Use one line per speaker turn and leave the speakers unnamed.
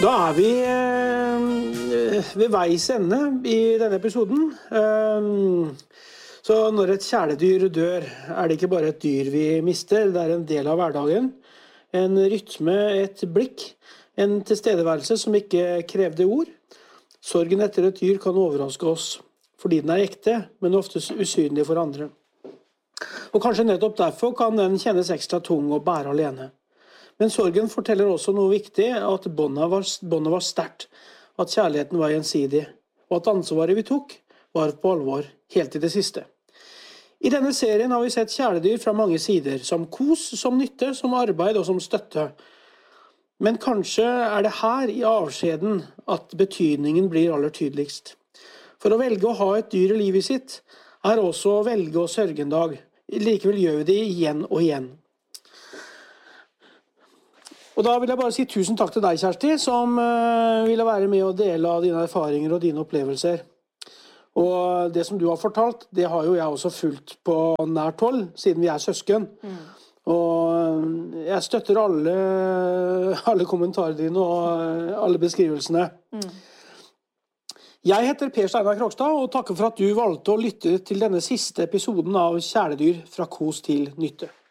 Da vi ved veis ende i denne episoden. Så når et kjæledyr dør, det ikke bare et dyr vi mister, det en del av hverdagen. En rytme, et blikk, en tilstedeværelse som ikke krevde ord. Sorgen etter et dyr kan overraske oss, fordi den ekte, men ofte usynlig for andre. Og kanskje nettopp derfor kan den kjennes ekstra tung å bære alene. Men sorgen forteller også noe viktig, at båndet var sterkt, at kjærligheten var gjensidig, og at ansvaret vi tok var på alvor helt til det siste. I denne serien har vi sett kjæledyr fra mange sider, som kos, som nytte, som arbeid og som støtte. Men kanskje det her i avskjeden at betydningen blir aller tydeligst. For å velge å ha et dyr i livet sitt også å velge å sørge en dag. Likevel gjør vi det igjen og igjen. Og da vil jeg bare si tusen takk til deg, Kjersti, som ville være med og dele av dine erfaringer og dine opplevelser. Og det som du har fortalt, det har jo jeg også fulgt på nært hold, siden vi søsken. Og jeg støtter alle kommentarene dine og alle beskrivelsene. Jeg heter Per Steinar Krogstad, og takker for at du valgte å lytte til denne siste episoden av Kjæledyr fra kos til nytte.